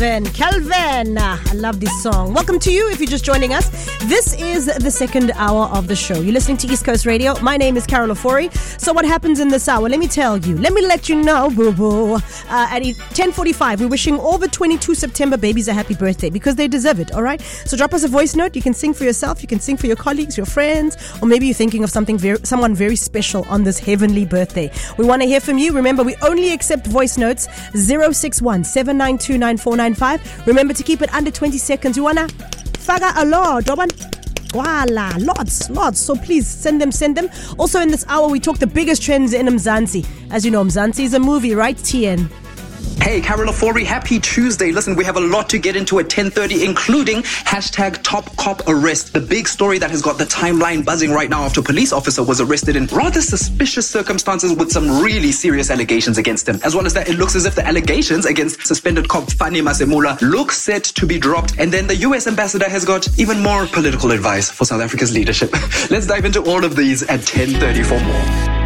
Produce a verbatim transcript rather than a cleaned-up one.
Calvin, I love this song. Welcome to you if you're just joining us. This is the second hour of the show. You're listening to East Coast Radio. My name is Carol Ofori. So what happens in this hour? Let me tell you. Let me let you know, boo-boo. Uh, at ten forty-five, we're wishing all the twenty-two September babies a happy birthday because they deserve it, all right? So drop us a voice note. You can sing for yourself. You can sing for your colleagues, your friends, or maybe you're thinking of something very, someone very special on this heavenly birthday. We want to hear from you. Remember, we only accept voice notes. zero six one, seven nine two, nine four nine five. Remember to keep it under twenty seconds. You wanna faga a lot, voila, lots, lots. So please send them, send them. Also in this hour, we talk the biggest trends in Mzansi. As you know, Mzansi is a movie, right, T N? Hey, Carol Ofori, happy Tuesday. Listen, we have a lot to get into at ten thirty, including hashtag Top Cop Arrest, the big story that has got the timeline buzzing right now after a police officer was arrested in rather suspicious circumstances with some really serious allegations against him. As well as that, it looks as if the allegations against suspended cop Fani Masemula look set to be dropped. And then the U S ambassador has got even more political advice for South Africa's leadership. Let's dive into all of these at ten thirty for more.